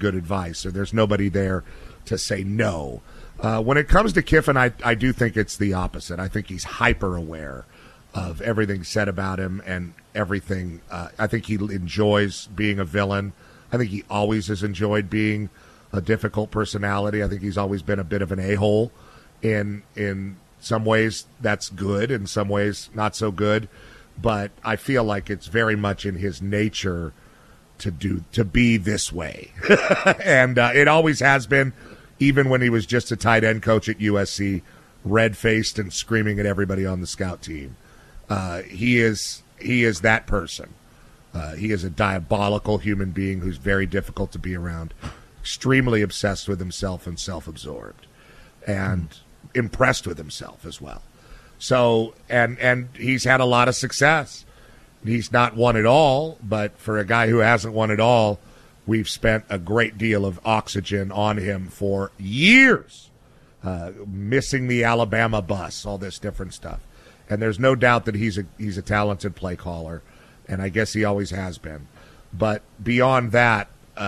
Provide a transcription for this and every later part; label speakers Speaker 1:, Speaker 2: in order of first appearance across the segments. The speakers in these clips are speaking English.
Speaker 1: good advice, or there's nobody there to say no. When it comes to Kiffin, I do think it's the opposite. I think he's hyper aware of everything said about him and everything. I think he enjoys being a villain. I think he always has enjoyed being a difficult personality. I think he's always been a bit of an a-hole. In some ways, that's good. In some ways, not so good. But I feel like it's very much in his nature to be this way. And it always has been, even when he was just a tight end coach at USC, red-faced and screaming at everybody on the scout team. He is that person. He is a diabolical human being who's very difficult to be around, extremely obsessed with himself and self-absorbed, and impressed with himself as well. So, and he's had a lot of success. He's not won it all, but for a guy who hasn't won it all, we've spent a great deal of oxygen on him for years, missing the Alabama bus, all this different stuff. And there's no doubt that he's a talented play caller, and I guess he always has been. But beyond that,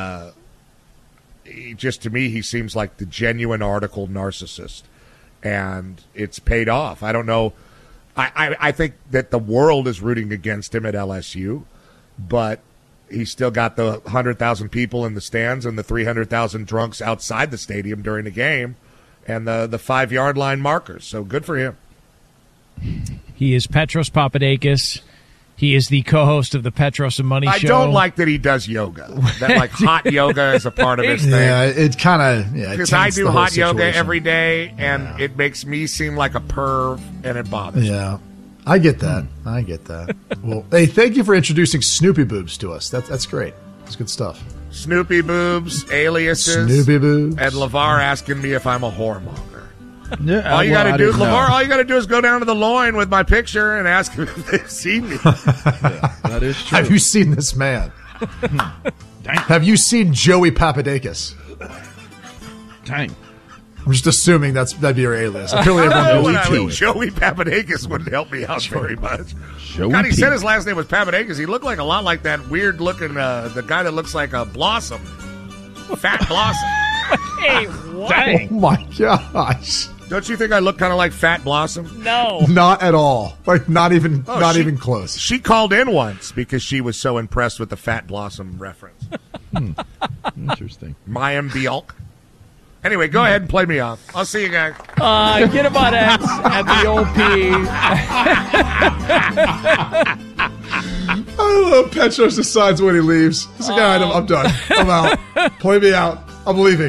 Speaker 1: just to me, he seems like the genuine article narcissist, and it's paid off. I don't know. I think that the world is rooting against him at LSU, but he's still got the 100,000 people in the stands and the 300,000 drunks outside the stadium during the game, and the 5-yard line markers. So good for him.
Speaker 2: He is Petros Papadakis. He is the co-host of the Petros and Money Show.
Speaker 1: I don't like that he does yoga. That like hot yoga is a part of his thing.
Speaker 3: Yeah, it kind of
Speaker 1: because I do hot yoga every day, and it makes me seem like a perv, and it bothers me.
Speaker 3: Yeah, I get that. I get that. Well, hey, thank you for introducing Snoopy Boobs to us. That's great. That's good stuff.
Speaker 1: Snoopy Boobs, aliases,
Speaker 3: Snoopy Boobs,
Speaker 1: and LeVar asking me if I'm a whoremonger.
Speaker 4: Yeah,
Speaker 1: all you got to do, LeVar, all you got to do is go down to the loin with my picture and ask them if they've seen me.
Speaker 4: Yeah, that is true.
Speaker 3: Have you seen this man? Have you seen Joey Papadakis?
Speaker 4: Dang.
Speaker 3: I'm just assuming that'd be your alias. Apparently everyone
Speaker 1: Joey Papadakis wouldn't help me out very much.
Speaker 4: Joey
Speaker 1: God, he
Speaker 4: P.
Speaker 1: said his last name was Papadakis. He looked like a lot like that weird-looking, the guy that looks like a Blossom. Fat Blossom.
Speaker 2: Hey, what?
Speaker 4: Dang.
Speaker 3: Oh, my gosh.
Speaker 1: Don't you think I look kind of like Fat Blossom?
Speaker 2: No.
Speaker 3: Not at all. Like, not even even close.
Speaker 1: She called in once because she was so impressed with the Fat Blossom reference.
Speaker 4: Interesting.
Speaker 1: Mayim Bialk. Anyway, go ahead and play me off. I'll see you guys.
Speaker 2: Get him on X at the OP.
Speaker 3: I love Petros decides when he leaves. He's like, all right, I'm done. I'm out. Play me out. I'm leaving.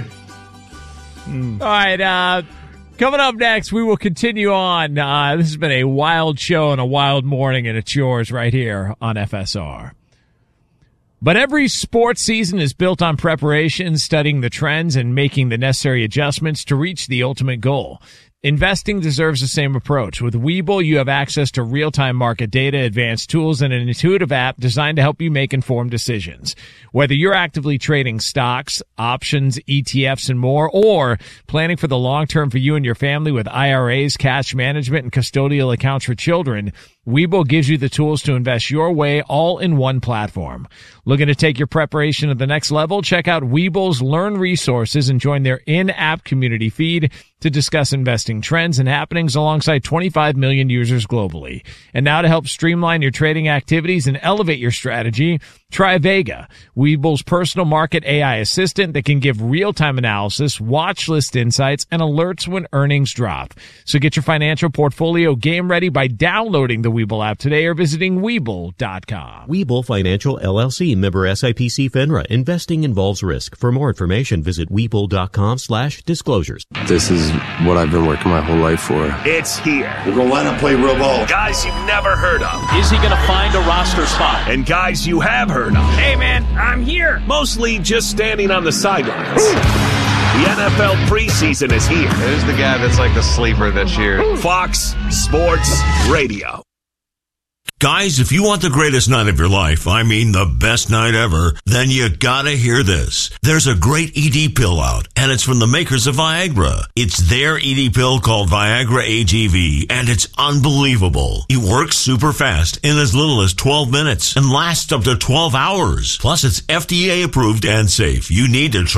Speaker 2: All right, coming up next, we will continue on. This has been a wild show and a wild morning, and it's yours right here on FSR. But every sports season is built on preparation, studying the trends, and making the necessary adjustments to reach the ultimate goal. Investing deserves the same approach. With Webull, you have access to real-time market data, advanced tools, and an intuitive app designed to help you make informed decisions. Whether you're actively trading stocks, options, ETFs, and more, or planning for the long term for you and your family with IRAs, cash management, and custodial accounts for children, Webull gives you the tools to invest your way all in one platform. Looking to take your preparation to the next level? Check out Webull's Learn resources and join their in-app community feed to discuss investing trends and happenings alongside 25 million users globally. And now to help streamline your trading activities and elevate your strategy, try Vega, Webull's personal market AI assistant that can give real-time analysis, watch list insights, and alerts when earnings drop. So get your financial portfolio game ready by downloading the Webull app today or visiting Webull.com.
Speaker 5: Webull Financial LLC, member SIPC FINRA. Investing involves risk. For more information, visit Webull.com/disclosures.
Speaker 6: This is what I've been working my whole life for.
Speaker 7: It's here.
Speaker 8: We're going to line up, play real ball.
Speaker 7: Guys you've never heard of.
Speaker 9: Is he going to find a roster spot?
Speaker 7: And guys you have heard of.
Speaker 9: Hey, man, I'm here.
Speaker 7: Mostly just standing on the sidelines. The NFL preseason is here.
Speaker 10: Who's the guy that's like the sleeper this year?
Speaker 7: Fox Sports Radio.
Speaker 11: Guys, if you want the greatest night of your life, I mean the best night ever, then you gotta hear this. There's a great ED pill out, and it's from the makers of Viagra. It's their ED pill called Viagra AGV, and it's unbelievable. It works super fast in as little as 12 minutes and lasts up to 12 hours. Plus, it's FDA approved and safe. You need to try